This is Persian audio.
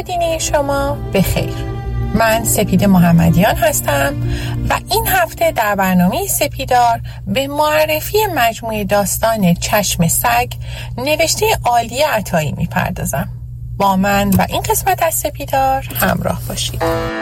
دینی شما به خیر. من سپید محمدیان هستم و این هفته در برنامه سپیدار به معرفی مجموعه داستان چشم سگ نوشته عالیه عطایی میپردازم. با من و این قسمت از سپیدار همراه باشید.